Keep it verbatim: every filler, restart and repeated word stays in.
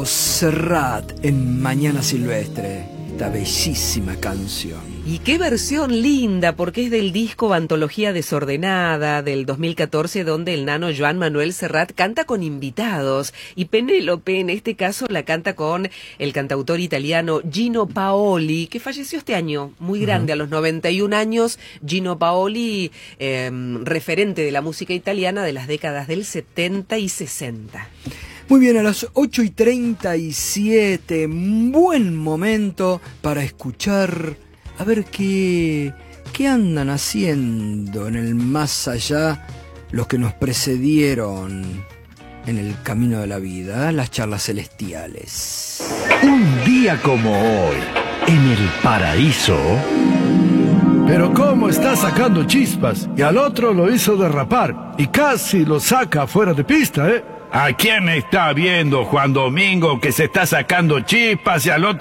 Serrat en Mañana Silvestre, esta bellísima canción. Y qué versión linda, porque es del disco Antología Desordenada del dos mil catorce, donde el nano Joan Manuel Serrat canta con invitados, y Penélope en este caso la canta con el cantautor italiano Gino Paoli, que falleció este año, muy grande, uh-huh. a los noventa y un años. Gino Paoli, eh, referente de la música italiana de las décadas del setenta y sesenta. Muy bien, a las ocho y treinta y siete, buen momento para escuchar, a ver qué, qué andan haciendo en el más allá los que nos precedieron en el camino de la vida, las charlas celestiales. Un día como hoy, en el paraíso. Pero cómo está sacando chispas, y al otro lo hizo derrapar, y casi lo saca fuera de pista, ¿eh? ¿A quién está viendo, Juan Domingo, que se está sacando chispas y al otro